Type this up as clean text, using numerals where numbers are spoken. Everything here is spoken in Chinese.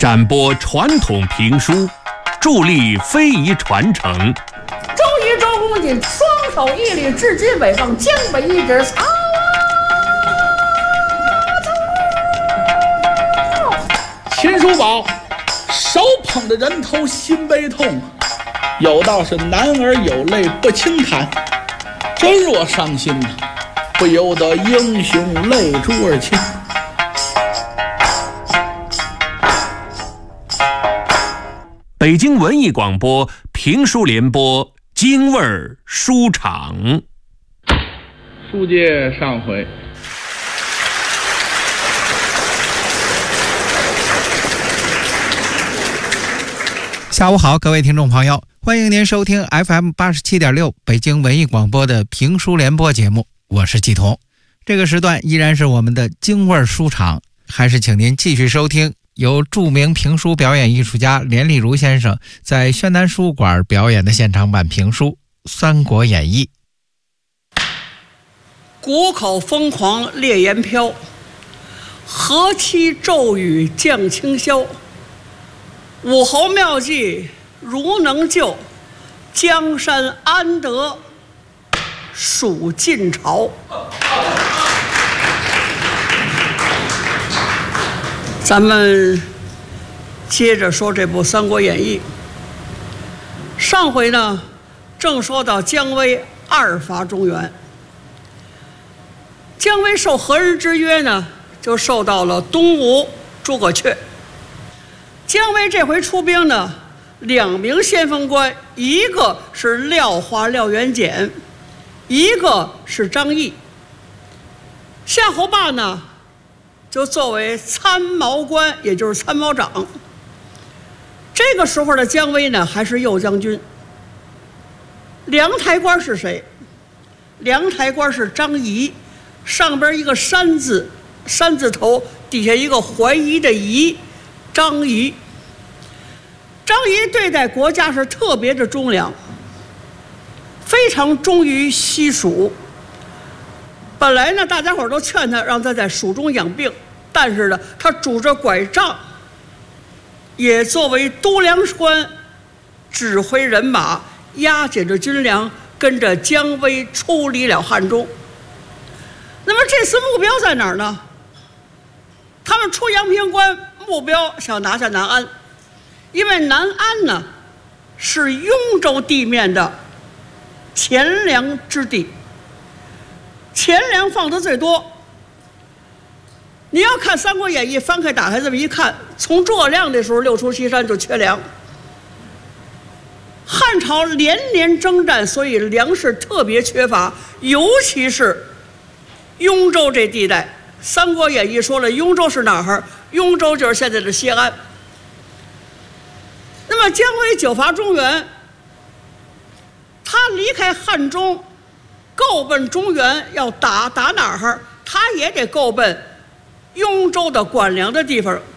展播传统评书，助力非遗传承。 周瑜、周公瑾双手一捋，直击北方，江北一指曹操！ 秦叔宝手捧着人头心悲痛，有道是男儿有泪不轻弹，真若伤心呐，不由得英雄泪珠儿倾。 北京文艺广播评书联播京味儿书场。 书接上回， 下午好，各位听众朋友，欢迎您收听 FM87.6 北京文艺广播的评书联播节目，我是季彤。这个时段依然是我们的京味儿书场，还是请您继续收听由著名评书表演艺术家连丽如先生在宣南书馆表演的现场版评书《三国演义》。 谷口疯狂烈焰飘，河期骤雨降清霄。武侯妙计如能救，江山安得属晋朝。咱们接着说这部《三国演义》。上回呢，正说到姜维二伐中原。姜维受何人之约呢？就受到了东吴诸葛恪。姜维这回出兵呢，两名先锋官，一个是廖化廖元简，一个是张翼。夏侯霸呢，就作为参谋官，也就是参谋长。这个时候的姜维呢，还是右将军。梁台官是谁？梁台官是张仪，上边一个山字，山字头，底下一个怀疑的疑，张仪。张仪对待国家是特别的忠良，非常忠于西蜀。本来呢，大家伙都劝他让他在蜀中养病，但是呢，他拄着拐杖，也作为都梁官，指挥人马，押解着军粮，跟着姜维出离了汉中。那么这次目标在哪儿呢？他们出阳平关，目标想拿下南安，因为南安呢是雍州地面的钱粮之地，钱粮放得最多。你要看《三国演义》，翻开打开这么一看，从诸葛亮那时候六出祁山就缺粮，汉朝连年征战，所以粮食特别缺乏，尤其是雍州这地带。《三国演义》说了，雍州是哪儿？雍州就是现在的西安。那么姜维久伐中原，他离开汉中，够奔中原，要打哪儿？他也得够奔雍州的管粮的地方，